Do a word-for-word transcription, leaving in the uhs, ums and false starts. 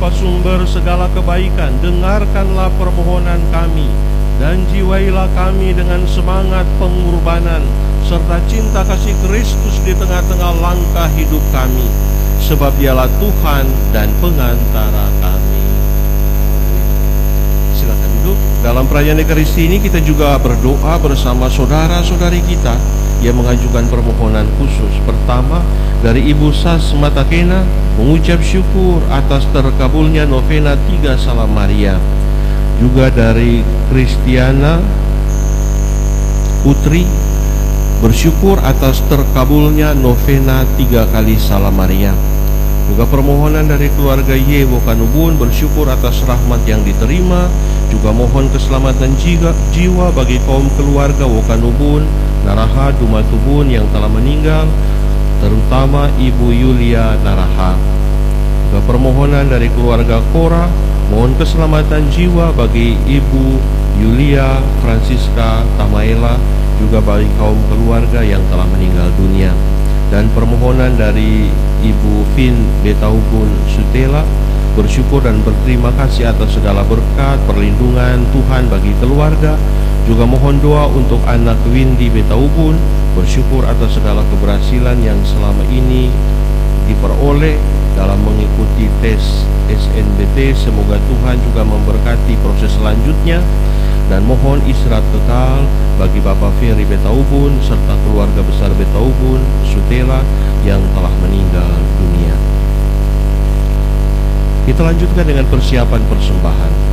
Bapa sumber segala kebaikan, dengarkanlah permohonan kami, dan jiwailah kami dengan semangat pengorbanan serta cinta kasih Kristus di tengah-tengah langkah hidup kami, sebab Dialah Tuhan dan pengantara kami. Silakan duduk. Dalam perayaan Ekaristi ini kita juga berdoa bersama saudara-saudari kita yang mengajukan permohonan khusus. Pertama, dari Ibu Sas Matakena mengucap syukur atas terkabulnya novena tiga Salam Maria. Juga dari Kristiana Putri bersyukur atas terkabulnya novena tiga kali Salam Maria. Juga permohonan dari keluarga Y Wokanubun bersyukur atas rahmat yang diterima. Juga mohon keselamatan jiwa, jiwa bagi kaum keluarga Wokanubun, Naraha, Dumatubun yang telah meninggal, terutama Ibu Yulia Naraha. Juga permohonan dari keluarga Kora, mohon keselamatan jiwa bagi Ibu Yulia Francisca Tamaela, juga bagi kaum keluarga yang telah meninggal dunia. Dan permohonan dari Ibu Vin Betaubun Sutela bersyukur dan berterima kasih atas segala berkat perlindungan Tuhan bagi keluarga. Juga mohon doa untuk anak Windy Betaubun, bersyukur atas segala keberhasilan yang selama ini diperoleh dalam mengikuti tes S N B T. Semoga Tuhan juga memberkati proses selanjutnya, dan mohon istirahat kekal bagi Bapak Ferry Betaubun serta keluarga besar Betaubun Sutela yang telah meninggal dunia. Kita lanjutkan dengan persiapan persembahan.